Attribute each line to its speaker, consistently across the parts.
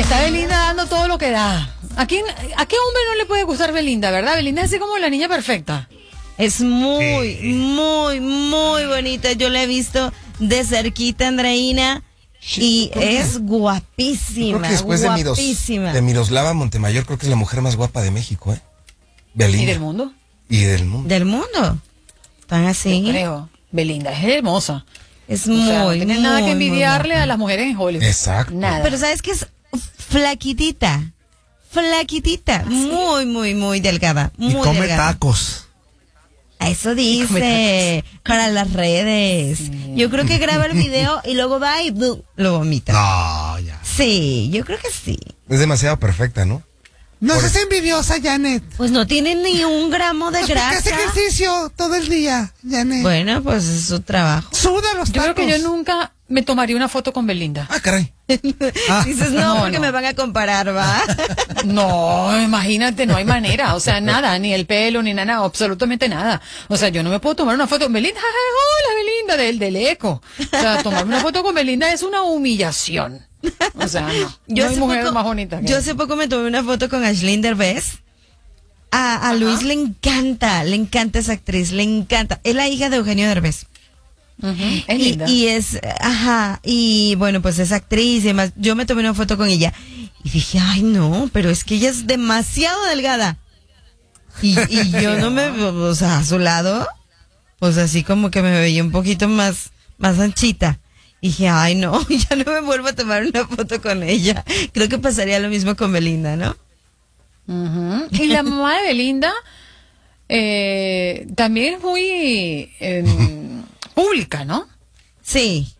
Speaker 1: está Belinda dando todo lo que da. ¿A qué hombre no le puede gustar Belinda, verdad? Belinda es así como la niña perfecta.
Speaker 2: Es muy, muy, muy bonita. Yo la he visto de cerquita, Andreina. Y es guapísima.
Speaker 3: Creo que después
Speaker 2: guapísima.
Speaker 3: de Miroslava Montemayor, creo que es la mujer más guapa de México, ¿eh? Belinda.
Speaker 1: ¿Y del mundo?
Speaker 3: Y del mundo.
Speaker 2: Del mundo. Tan así.
Speaker 1: Yo creo. Belinda es hermosa.
Speaker 2: Es
Speaker 1: O sea,
Speaker 2: muy,
Speaker 1: no tienes nada que envidiarle a las mujeres en Hollywood.
Speaker 3: Exacto.
Speaker 1: Nada.
Speaker 2: Pero ¿sabes qué? Es flaquitita. Flaquitita. Muy, muy, muy delgada. Muy
Speaker 4: Y come
Speaker 2: delgada.
Speaker 4: tacos.
Speaker 2: Eso dice. Para las redes.
Speaker 1: Sí.
Speaker 2: Yo creo que graba el video y luego va y lo vomita.
Speaker 4: No, ya.
Speaker 2: Sí, yo creo que sí.
Speaker 3: Es demasiado perfecta, ¿no?
Speaker 4: No seas envidiosa, Janet.
Speaker 2: Pues no tiene ni un gramo de
Speaker 4: Pues porque hace
Speaker 2: grasa.
Speaker 4: ejercicio todo el día, Janet.
Speaker 2: Bueno, pues es su trabajo.
Speaker 4: Suda los
Speaker 1: Yo
Speaker 4: tacos.
Speaker 1: creo que yo nunca me tomaría una foto con Belinda.
Speaker 3: Ah, caray.
Speaker 2: Dices, no,
Speaker 1: No,
Speaker 2: porque
Speaker 1: no.
Speaker 2: me van a comparar, ¿va?
Speaker 1: No, imagínate, no hay manera. O sea, nada, ni el pelo, ni nada, absolutamente nada. O sea, yo no me puedo tomar una foto con Belinda. ¡Ay, hola, Belinda! Del eco. O sea, tomarme una foto con Belinda es una humillación. O sea, no. No hay mujer más bonita que
Speaker 2: yo
Speaker 1: ella.
Speaker 2: hace poco me tomé una foto con Aislinn Derbez. A Luis le encanta esa actriz, le encanta. Es la hija de Eugenio Derbez.
Speaker 1: Ujú, es linda.
Speaker 2: Y es, y bueno, pues es actriz y demás. Yo me tomé una foto con ella y dije, ay no, pero es que ella es demasiado delgada. Y yo no me, o sea, a su lado, pues así como que me veía un poquito más anchita. Y dije, ay no, ya no me vuelvo a tomar una foto con ella. Creo que pasaría lo mismo con Belinda, ¿no?
Speaker 1: Ujú. Y la mamá de Belinda también es muy pública, ¿no?
Speaker 2: Sí.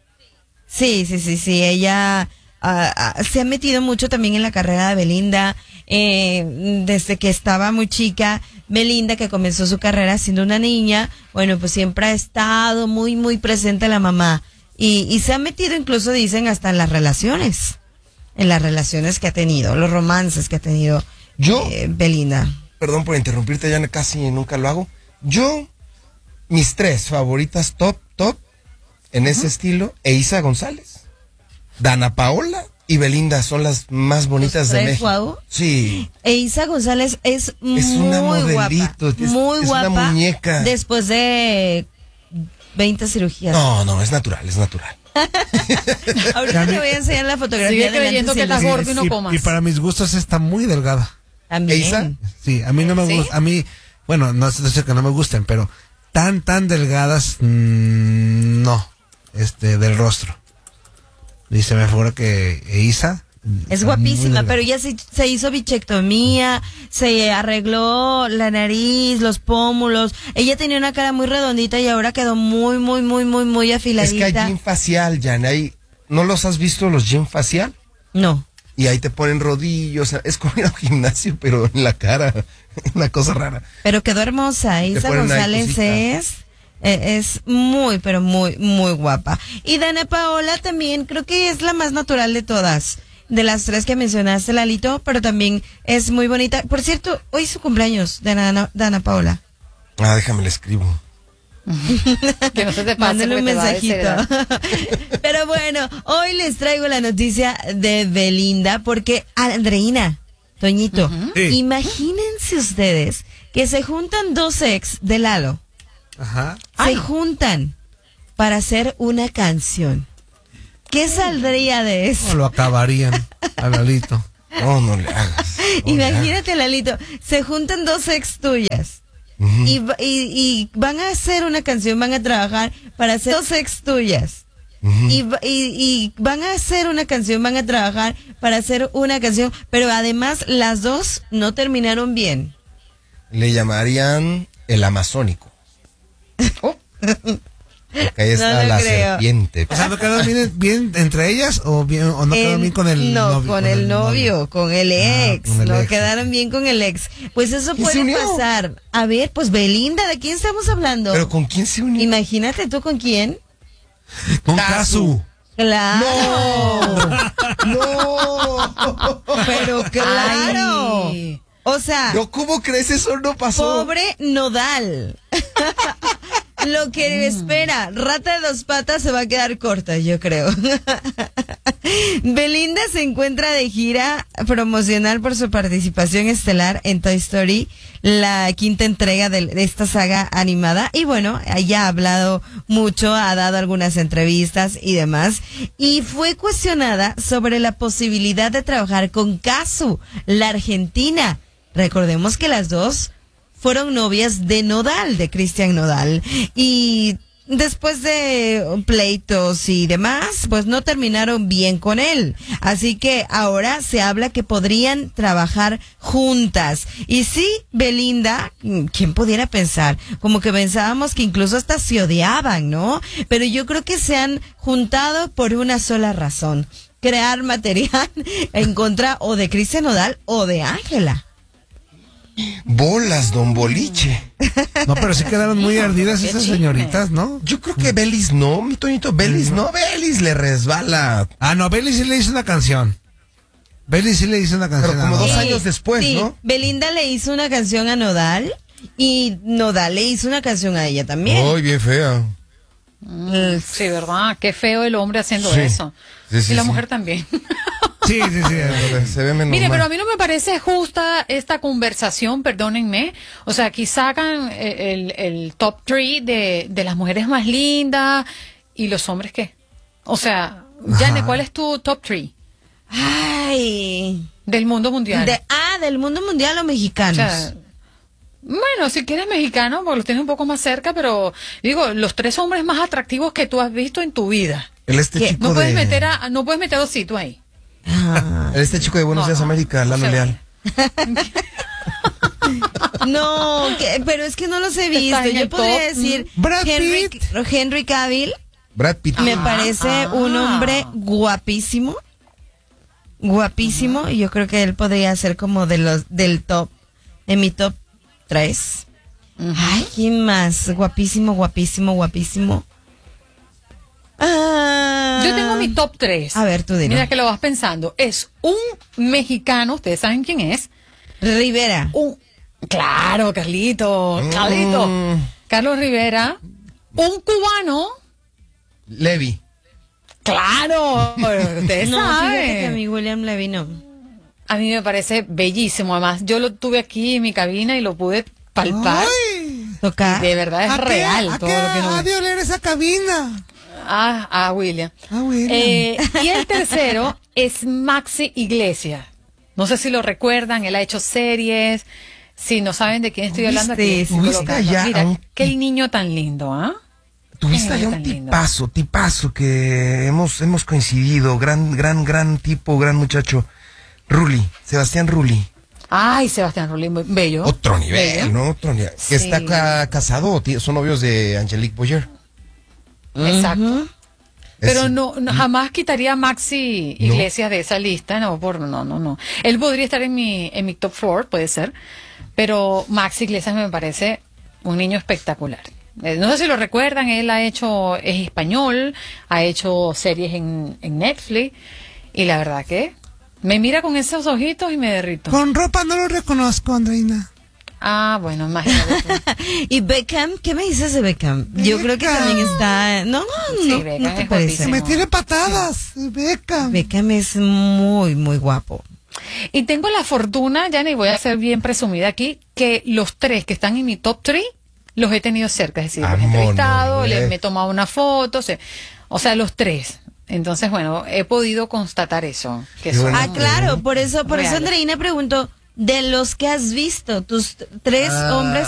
Speaker 2: Ella se ha metido mucho también en la carrera de Belinda. Desde que estaba muy chica, Belinda, que comenzó su carrera siendo una niña, bueno, pues siempre ha estado muy, muy presente la mamá. Y se ha metido incluso, dicen, hasta en las relaciones que ha tenido, los romances que ha tenido Belinda.
Speaker 3: Perdón por interrumpirte, ya casi nunca lo hago. Mis tres favoritas top, en ese estilo, Eiza González, Dana Paola y Belinda son las más bonitas de México.
Speaker 2: Guau.
Speaker 3: Sí.
Speaker 2: Eiza González es muy
Speaker 3: una modelito,
Speaker 2: guapa.
Speaker 3: es
Speaker 2: Muy
Speaker 3: una
Speaker 2: guapa.
Speaker 3: muñeca.
Speaker 2: Después de 20 cirugías.
Speaker 3: No, es natural.
Speaker 2: Ahorita te voy a enseñar la fotografía.
Speaker 1: Sigue
Speaker 2: del
Speaker 1: creyendo
Speaker 2: antes y
Speaker 1: que
Speaker 2: el
Speaker 1: estás
Speaker 2: después.
Speaker 1: gordo y no comas.
Speaker 4: Y para mis gustos está muy delgada.
Speaker 2: También.
Speaker 3: ¿Eiza?
Speaker 4: Sí, a mí no me
Speaker 1: ¿Sí?
Speaker 4: gusta, a mí, bueno, no es decir que no me gusten, pero tan delgadas, no, del rostro. Y se me figura que Eiza
Speaker 2: Es
Speaker 4: está muy
Speaker 2: guapísima,
Speaker 4: delgada.
Speaker 2: pero ya se hizo bichectomía, se arregló la nariz, los pómulos. Ella tenía una cara muy redondita y ahora quedó muy, muy, muy, muy, muy
Speaker 3: Es
Speaker 2: afiladita.
Speaker 3: que hay gym facial, Jan. ¿No los has visto los gym facial?
Speaker 2: No.
Speaker 3: Y ahí te ponen rodillos. Es como ir al gimnasio, pero en la cara. Una cosa rara.
Speaker 2: Pero quedó hermosa. Isa
Speaker 3: ponen ahí
Speaker 2: González
Speaker 3: cositas.
Speaker 2: es muy, pero muy, muy guapa. Y Dana Paola también creo que es la más natural de todas. De las tres que mencionaste, Lalito, pero también es muy bonita. Por cierto, hoy es su cumpleaños de Dana Paola.
Speaker 3: Déjame le escribo.
Speaker 1: Que no se te pase.
Speaker 2: Mándale un
Speaker 1: porque te va a
Speaker 2: mensajito.
Speaker 1: desheredar.
Speaker 2: Pero bueno, hoy les traigo la noticia de Belinda porque, Andreina, Toñito,
Speaker 4: Sí.
Speaker 2: imagínense ustedes que se juntan dos ex de Lalo.
Speaker 4: Ajá.
Speaker 2: Se juntan para hacer una canción. ¿Qué saldría de eso?
Speaker 4: No lo acabarían a Lalito.
Speaker 3: No le hagas.
Speaker 2: Imagínate, Lalito, se juntan dos ex tuyas.
Speaker 3: Ujú.
Speaker 2: Y van a hacer una canción, van a trabajar para hacer dos ex tuyas.
Speaker 3: Ujú.
Speaker 2: Y van a hacer una canción, van a trabajar para hacer una canción, pero además las dos no terminaron bien.
Speaker 3: Le llamarían el amazónico.
Speaker 1: Oh.
Speaker 3: Porque ahí está
Speaker 2: lo
Speaker 3: la
Speaker 2: creo.
Speaker 3: serpiente.
Speaker 4: O sea, ¿no quedaron bien entre ellas o no quedaron bien con el
Speaker 2: no,
Speaker 4: novio?
Speaker 2: con el novio, con el ex.
Speaker 4: con el
Speaker 2: No
Speaker 4: ex.
Speaker 2: quedaron bien con el ex. Pues eso
Speaker 3: ¿Quién se
Speaker 2: puede
Speaker 3: unió?
Speaker 2: pasar. A ver, pues Belinda, ¿de quién estamos hablando?
Speaker 3: ¿Pero con quién se unió?
Speaker 2: Imagínate tú con quién.
Speaker 4: Con
Speaker 3: Casu.
Speaker 4: Casu.
Speaker 2: Claro.
Speaker 3: ¡No!
Speaker 2: Pero claro.
Speaker 1: Ay.
Speaker 2: O sea,
Speaker 3: ¿Cómo crees? Eso no pasó.
Speaker 2: pobre Nodal. lo que espera, Rata de 2 patas se va a quedar corta, yo creo. Belinda se encuentra de gira promocional por su participación estelar en Toy Story, la 5ª entrega de esta saga animada. Y bueno, ella ha hablado mucho, ha dado algunas entrevistas y demás. Y fue cuestionada sobre la posibilidad de trabajar con Cazzu, la argentina. Recordemos que las dos fueron novias de Nodal, de Cristian Nodal. Y después de pleitos y demás, pues no terminaron bien con él. Así que ahora se habla que podrían trabajar juntas. Y sí, Belinda, ¿quién pudiera pensar? Como que pensábamos que incluso hasta se odiaban, ¿no? Pero yo creo que se han juntado por una sola razón: crear material en contra o de Cristian Nodal o de Ángela.
Speaker 3: Bolas, don Boliche.
Speaker 4: No, pero sí quedaron muy ardidas esas señoritas, ¿no?
Speaker 3: Yo creo que Belis no, mi Toñito. Belis no, Belis le resbala.
Speaker 4: Ah, no, Belis sí le hizo una canción. Belis sí le hizo una canción.
Speaker 3: Pero como
Speaker 4: a Nodal.
Speaker 3: 2 años después,
Speaker 2: sí,
Speaker 3: ¿no?
Speaker 2: Belinda le hizo una canción a Nodal y Nodal le hizo una canción a ella también.
Speaker 3: Ay, bien fea.
Speaker 1: Sí, ¿verdad? Qué feo el hombre haciendo
Speaker 3: Sí.
Speaker 1: eso.
Speaker 3: Sí, sí,
Speaker 1: y la
Speaker 3: sí.
Speaker 1: mujer también.
Speaker 4: Sí, sí, sí.
Speaker 3: Se ve menos
Speaker 1: Mire,
Speaker 3: mal.
Speaker 1: pero a mí no me parece justa esta conversación, perdónenme. O sea, aquí sacan el top 3 de las mujeres más lindas y los hombres qué. O sea, Jane, ¿cuál es tu top 3
Speaker 2: Ay.
Speaker 1: del mundo mundial?
Speaker 2: Del mundo mundial o
Speaker 1: O
Speaker 2: mexicanos.
Speaker 1: sea, bueno, si quieres mexicano, porque los tienes un poco más cerca, pero digo, los 3 hombres más atractivos que tú has visto en tu vida.
Speaker 2: ¿Qué?
Speaker 3: Chico
Speaker 1: No puedes
Speaker 3: de...
Speaker 1: meter no puedes meter a Osito ahí.
Speaker 2: Ah.
Speaker 3: Chico de Buenos
Speaker 1: No,
Speaker 3: Días
Speaker 1: no,
Speaker 3: América, Lalo
Speaker 1: o sea,
Speaker 3: Leal.
Speaker 2: No, pero es que no los he visto.
Speaker 1: Está en
Speaker 2: Yo
Speaker 1: el
Speaker 2: podría
Speaker 1: top.
Speaker 2: decir
Speaker 4: Brad
Speaker 2: Henry Cavill.
Speaker 3: Brad Pitt.
Speaker 2: Me parece un hombre guapísimo. Guapísimo. Y yo creo que él podría ser como del top. En mi top 3. Ay, ¿quién más? Guapísimo, guapísimo, guapísimo.
Speaker 1: Yo tengo mi top 3.
Speaker 2: A ver, tú dilo.
Speaker 1: Mira que lo vas pensando. Es un mexicano, ustedes saben quién es.
Speaker 2: Rivera.
Speaker 1: Claro, Carlito. Carlos Rivera. Un cubano.
Speaker 3: Levi.
Speaker 1: Claro, ustedes
Speaker 2: No, fíjate que a
Speaker 1: saben.
Speaker 2: mí William Levy no.
Speaker 1: A mí me parece bellísimo. Además, yo lo tuve aquí en mi cabina y lo pude palpar.
Speaker 4: Ay,
Speaker 2: Toca.
Speaker 1: De verdad es real todo lo que
Speaker 4: ha
Speaker 1: nos...
Speaker 4: de oler esa cabina?
Speaker 1: William.
Speaker 4: William.
Speaker 1: Y el tercero es Maxi Iglesias. No sé si lo recuerdan, él ha hecho series. Si no saben de quién estoy hablando, aquí
Speaker 2: ¿Tuviste
Speaker 1: estoy
Speaker 3: allá
Speaker 1: colocando. Mira,
Speaker 3: a un
Speaker 1: qué niño tan lindo, ¿ah?
Speaker 3: Tuviste allá un
Speaker 1: Tan lindo.
Speaker 3: tipazo que hemos coincidido. Gran tipo, gran muchacho. Rulli, Sebastián Rulli.
Speaker 1: Ay, Sebastián Rulli, muy bello.
Speaker 3: Otro nivel,
Speaker 1: Bello.
Speaker 3: ¿no? Otro nivel. Que
Speaker 1: Sí.
Speaker 3: está casado, son novios de Angelique Boyer.
Speaker 1: Exacto. Pero
Speaker 3: Es-
Speaker 1: no, jamás quitaría a Maxi Iglesias de esa lista, no. Él podría estar en mi top 4, puede ser, pero Maxi Iglesias me parece un niño espectacular. No sé si lo recuerdan, él es español, ha hecho series en Netflix, y la verdad que me mira con esos ojitos y me derrito.
Speaker 4: Con ropa no lo reconozco, Andreina.
Speaker 1: Bueno, imagínate tú.
Speaker 2: ¿Y Beckham? ¿Qué me dices de Beckham? Yo creo que
Speaker 4: Beckham.
Speaker 2: también está... No,
Speaker 1: Sí,
Speaker 2: no
Speaker 1: Beckham
Speaker 2: te
Speaker 1: es
Speaker 2: parece.
Speaker 1: guapísimo.
Speaker 4: Me tiene patadas, Beckham.
Speaker 2: Beckham es muy, muy guapo.
Speaker 1: Y tengo la fortuna, Jane, y voy a ser bien presumida aquí, que los 3 que están en mi top 3 los he tenido cerca, es decir, los he entrevistado,
Speaker 3: Vámonos,
Speaker 1: me he tomado una foto, o sea, los 3. Entonces, bueno, he podido constatar eso. Que
Speaker 3: Qué
Speaker 1: son-
Speaker 3: bueno.
Speaker 2: Ah, claro, por eso
Speaker 1: Reales.
Speaker 2: Andreina preguntó, de los que has visto, tus 3 hombres